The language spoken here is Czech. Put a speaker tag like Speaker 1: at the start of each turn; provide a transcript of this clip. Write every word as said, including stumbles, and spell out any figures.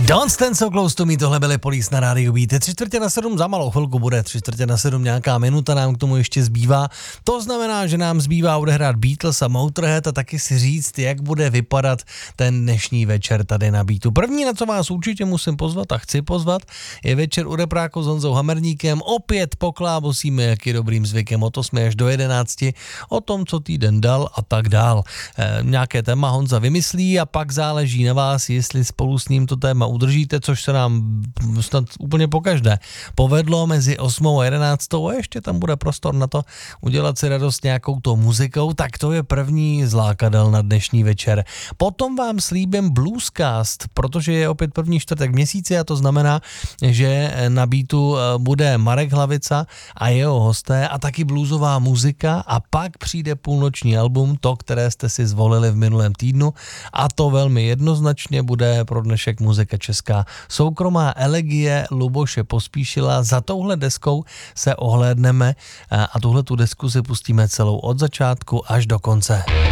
Speaker 1: Don't stand so close to me, tohle byly Police na rádiu Beat. Tři čtvrtě na sedm, za malou chvilku bude tři čtvrtě na sedm, nějaká minuta nám k tomu ještě zbývá. To znamená, že nám zbývá odehrát Beatles a Motorhead a taky si říct, jak bude vypadat ten dnešní večer tady na Beatu. První, na co vás určitě musím pozvat a chci pozvat, je večer u Repráku s Honzou Hamerníkem. Opět poklábosíme, jak je dobrým zvykem, od osmi až do jedenácti, o tom, co týden dal a tak dál. E, nějaké téma Honza vymyslí a pak záleží na vás, jestli spolu s ním to téma udržíte, což se nám snad úplně pokaždé povedlo mezi osmou a jedenáctou a ještě tam bude prostor na to udělat si radost nějakou tou muzikou, tak to je první zlákadel na dnešní večer. Potom vám slíbím Bluescast, protože je opět první čtvrtek v měsíci a to znamená, že na Beatu bude Marek Hlavica a jeho hosté a taky bluesová muzika a pak přijde půlnoční album, to, které jste si zvolili v minulém týdnu a to velmi jednoznačně bude pro dnešek muzika česká. Soukromá elegie Luboše Pospíšila. Za touhle deskou se ohlédneme a tuhle tu desku si pustíme celou od začátku až do konce.